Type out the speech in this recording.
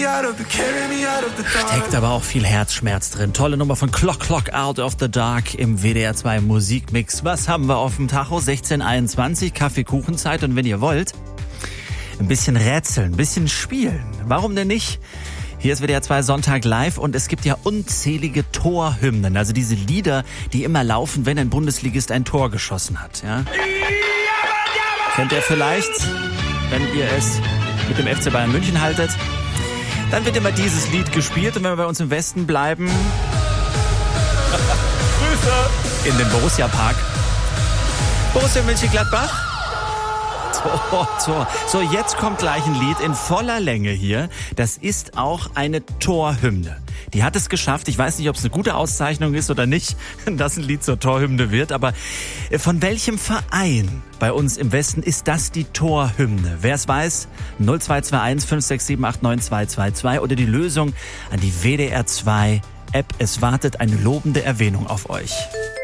Steckt aber auch viel Herzschmerz drin. Tolle Nummer von Clock Out of the Dark im WDR 2 Musikmix. Was haben wir auf dem Tacho? 16:21, Kaffeekuchenzeit. Und wenn ihr wollt, ein bisschen rätseln, ein bisschen spielen. Warum denn nicht? Hier ist WDR 2 Sonntag live und es gibt ja unzählige Torhymnen. Also diese Lieder, die immer laufen, wenn ein Bundesligist ein Tor geschossen hat. Ja? Kennt ihr vielleicht, wenn ihr es mit dem FC Bayern München haltet? Dann wird immer dieses Lied gespielt und wenn wir bei uns im Westen bleiben, Grüße in den Borussia Park. Borussia Mönchengladbach. So, jetzt kommt gleich ein Lied in voller Länge hier. Das ist auch eine Torhymne. Die hat es geschafft. Ich weiß nicht, ob es eine gute Auszeichnung ist oder nicht, dass ein Lied zur Torhymne wird. Aber von welchem Verein bei uns im Westen ist das die Torhymne? Wer es weiß, 0221 567 89222 oder die Lösung an die WDR 2 App. Es wartet eine lobende Erwähnung auf euch.